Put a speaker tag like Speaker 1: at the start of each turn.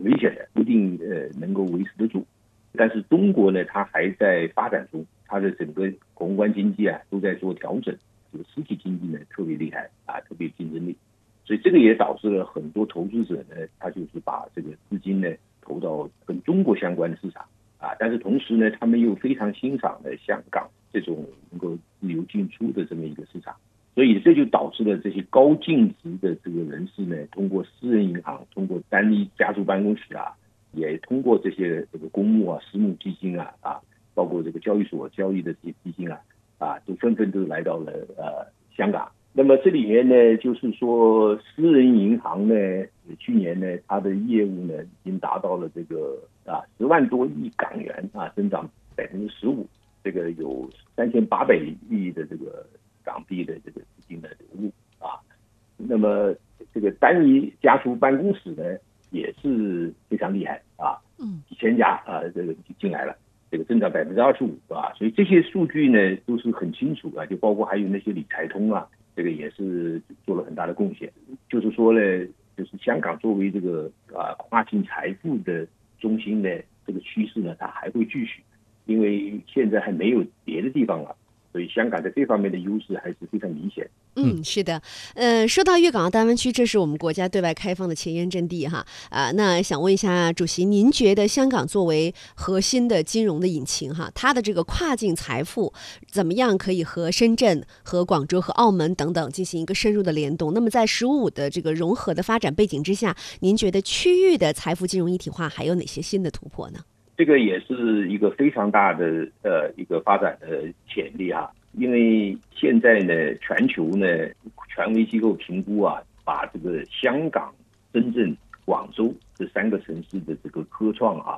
Speaker 1: 危险的，不一定能够维持得住。但是中国呢，它还在发展中，它的整个宏观经济啊都在做调整，这个实体经济呢特别厉害啊，特别竞争力，所以这个也导致了很多投资者呢，他就是把这个资金呢投到跟中国相关的市场啊，但是同时呢，他们又非常欣赏了香港这种能够自由进出的这么一个市场。所以这就导致了这些高净值的这个人士呢，通过私人银行，通过单一家族办公室啊，也通过这个公募啊、私募基金啊，包括这个交易所交易的这些基金啊，都纷纷都来到了香港。那么这里面呢，就是说私人银行呢，去年呢，它的业务呢已经达到了这个10万多亿港元啊，增长15%，这个有3800亿的这个港币的这个资金的流入啊。那么这个单一家族办公室呢，也是非常厉害啊，几千家这个进来了，这个增长25%啊。所以这些数据呢都是很清楚啊，就包括还有那些理财通啊，这个也是做了很大的贡献。就是说呢，就是香港作为这个跨境财富的中心呢，这个趋势呢它还会继续，因为现在还没有别的地方了。所以香港在这方面的优势还是非常明显。
Speaker 2: 是的，说到粤港澳大湾区，这是我们国家对外开放的前沿阵地哈那想问一下主席，您觉得香港作为核心的金融的引擎哈，它的这个跨境财富怎么样可以和深圳、和广州、和澳门等等进行一个深入的联动？那么在“15”的这个融合的发展背景之下，您觉得区域的财富金融一体化还有哪些新的突破呢？
Speaker 1: 这个也是一个非常大的一个发展的潜力啊，因为现在呢，全球呢权威机构评估啊，把这个香港、深圳、广州这3个城市的这个科创啊，